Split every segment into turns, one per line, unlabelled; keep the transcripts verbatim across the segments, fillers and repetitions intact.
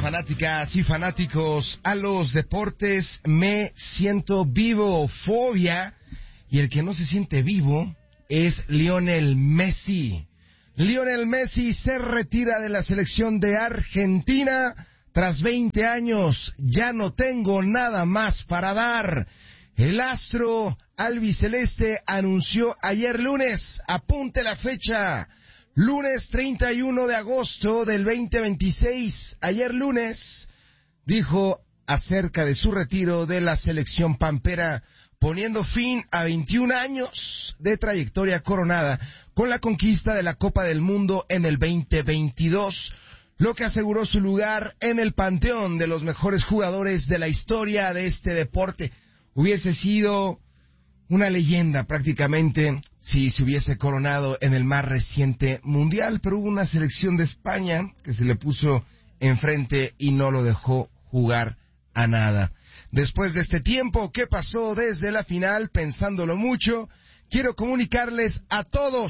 fanáticas y fanáticos a los deportes, me siento vivo, fobia, y el que no se siente vivo es Lionel Messi. Lionel Messi se retira de la selección de Argentina tras veinte años. Ya no tengo nada más para dar. El astro albiceleste anunció ayer lunes, apunte la fecha, lunes treinta y uno de agosto del veinte veintiséis, ayer lunes, dijo acerca de su retiro de la selección pampera, poniendo fin a veintiún años de trayectoria coronada con la conquista de la Copa del Mundo en el veinte veintidós, lo que aseguró su lugar en el panteón de los mejores jugadores de la historia de este deporte. Hubiese sido una leyenda prácticamente si se hubiese coronado en el más reciente mundial, pero hubo una selección de España que se le puso enfrente y no lo dejó jugar a nada. Después de este tiempo, ¿qué pasó desde la final? Pensándolo mucho, quiero comunicarles a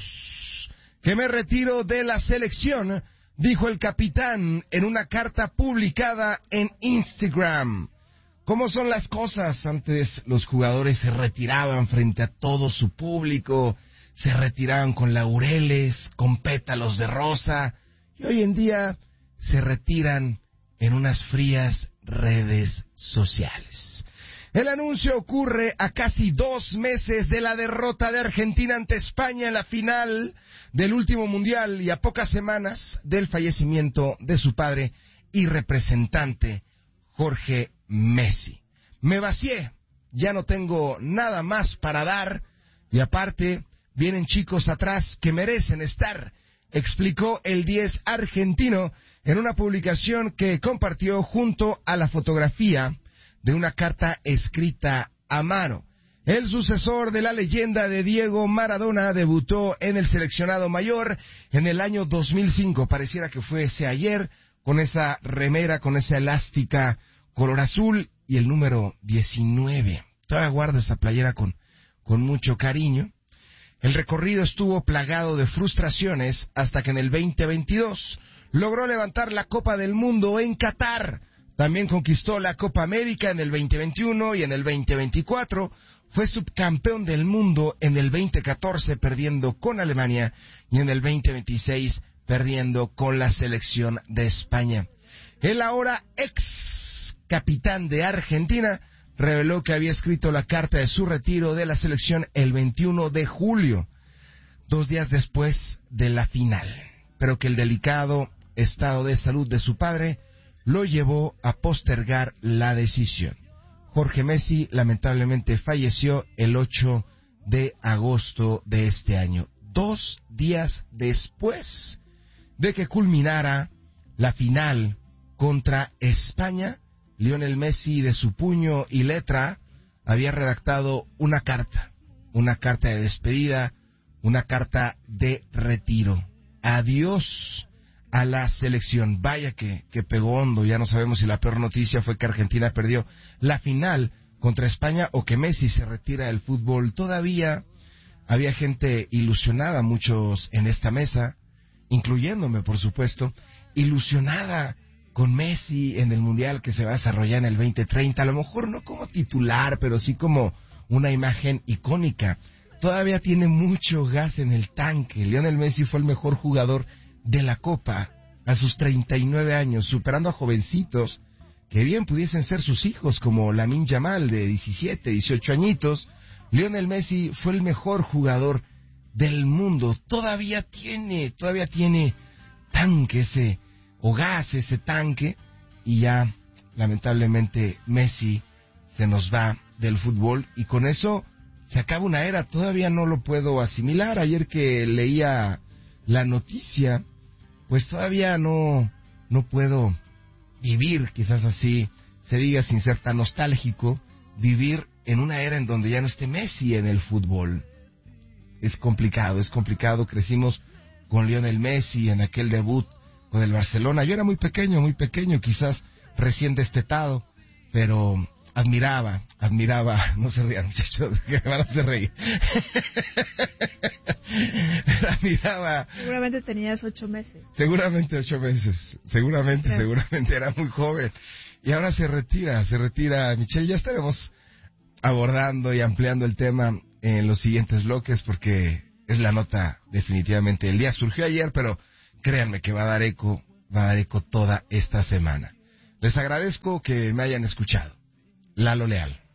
todos que me retiro de la selección, dijo el capitán en una carta publicada en Instagram. ¿Cómo son las cosas? Antes los jugadores se retiraban frente a todo su público, se retiraban con laureles, con pétalos de rosa, y hoy en día se retiran en unas frías redes sociales. El anuncio ocurre a casi dos meses de la derrota de Argentina ante España en la final del último mundial y a pocas semanas del fallecimiento de su padre y representante, Jorge Messi. Me vacié, ya no tengo nada más para dar y aparte vienen chicos atrás que merecen estar, explicó el diez argentino en una publicación que compartió junto a la fotografía de una carta escrita a mano. El sucesor de la leyenda de Diego Maradona debutó en el seleccionado mayor en el año dos mil cinco, pareciera que fuese ayer, con esa remera, con esa elástica color azul y el número diecinueve. Todavía guardo esa playera con, con mucho cariño. El recorrido estuvo plagado de frustraciones hasta que en el veinte veintidós logró levantar la Copa del Mundo en Qatar. También conquistó la Copa América en el veinte veintiuno y en el veinte veinticuatro. Fue subcampeón del mundo en el veinte catorce perdiendo con Alemania y en el veinte veintiséis perdiendo con la selección de España. El ahora ex capitán de Argentina reveló que había escrito la carta de su retiro de la selección el veintiuno de julio, dos días después de la final, pero que el delicado estado de salud de su padre lo llevó a postergar la decisión. Jorge Messi lamentablemente falleció el ocho de agosto de este año, dos días después de que culminara la final contra España. Lionel Messi, de su puño y letra, había redactado una carta, una carta de despedida, una carta de retiro. Adiós a la selección. Vaya que, que pegó hondo, ya no sabemos si la peor noticia fue que Argentina perdió la final contra España o que Messi se retira del fútbol. Todavía había gente ilusionada, muchos en esta mesa, incluyéndome por supuesto, ilusionada con Messi en el Mundial que se va a desarrollar en el veinte treinta, a lo mejor no como titular, pero sí como una imagen icónica. Todavía tiene mucho gas en el tanque. Lionel Messi fue el mejor jugador de la Copa a sus treinta y nueve años, superando a jovencitos que bien pudiesen ser sus hijos, como Lamine Yamal de diecisiete, dieciocho añitos. Lionel Messi fue el mejor jugador del mundo. Todavía tiene, todavía tiene tanque ese o gas ese tanque, y ya lamentablemente Messi se nos va del fútbol y con eso se acaba una era. Todavía no lo puedo asimilar. Ayer que leía la noticia, pues todavía no no puedo vivir, quizás así se diga sin ser tan nostálgico, vivir en una era en donde ya no esté Messi en el fútbol. Es complicado, es complicado. Crecimos con Lionel Messi en aquel debut con el Barcelona. Yo era muy pequeño, muy pequeño, quizás recién destetado, pero admiraba, admiraba, no se rían muchachos, que me van a hacer reír. Pero admiraba.
Seguramente tenías ocho meses.
Seguramente ocho meses, seguramente, claro. seguramente era muy joven. Y ahora se retira, se retira Michelle. Ya estaremos abordando y ampliando el tema en los siguientes bloques porque es la nota definitivamente del día. Surgió ayer, pero créanme que va a dar eco, va a dar eco toda esta semana. Les agradezco que me hayan escuchado. Lalo Leal.